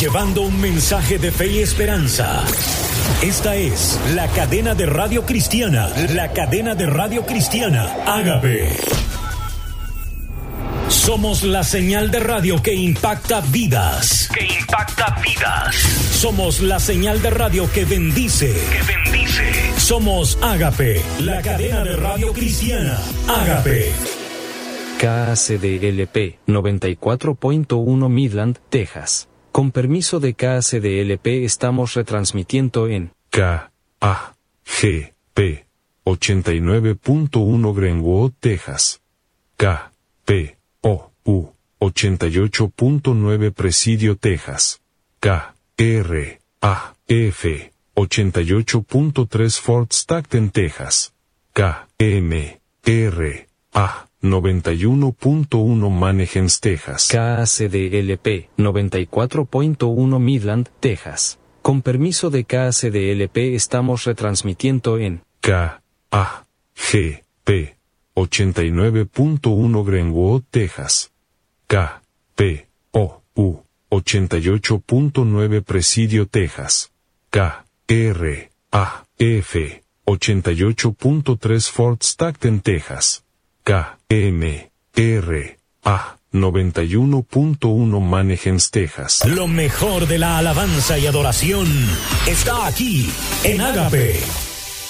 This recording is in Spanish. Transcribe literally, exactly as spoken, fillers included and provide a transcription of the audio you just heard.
llevando un mensaje de fe y esperanza. Esta es la cadena de radio cristiana, la cadena de radio cristiana, Ágape. Somos la señal de radio que impacta vidas. Que impacta vidas. Somos la señal de radio que bendice. Que bendice. Somos Ágape, la cadena de radio cristiana, Ágape. K A C D L P noventa y cuatro punto uno Midland, Texas. Con permiso de K A C D L P estamos retransmitiendo en K A G P ochenta y nueve punto uno Greenwood, Texas. K P O U ochenta y ocho punto nueve Presidio, Texas. K R A F ochenta y ocho punto tres Fort Stockton, Texas. K M R A noventa y uno punto uno Mannheim, Texas. K A C D L P noventa y cuatro punto uno Midland, Texas. Con permiso de K A C D L P estamos retransmitiendo en K A G P ochenta y nueve punto uno Greenwood, Texas. K P O U ochenta y ocho punto nueve Presidio, Texas. K R A F ochenta y ocho punto tres Fort Stockton, Texas. K M R A noventa y uno punto uno Mannheim, Texas. Lo mejor de la alabanza y adoración está aquí en Ágape.